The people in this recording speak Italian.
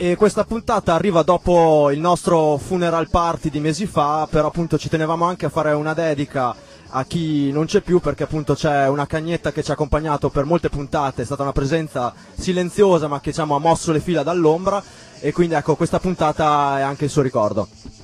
E questa puntata arriva dopo il nostro funeral party di mesi fa, però appunto ci tenevamo anche a fare una dedica a chi non c'è più, perché appunto c'è una Cagnetta che ci ha accompagnato per molte puntate, è stata una presenza silenziosa ma che, diciamo, ha mosso le fila dall'ombra, e quindi ecco, questa puntata è anche il suo ricordo.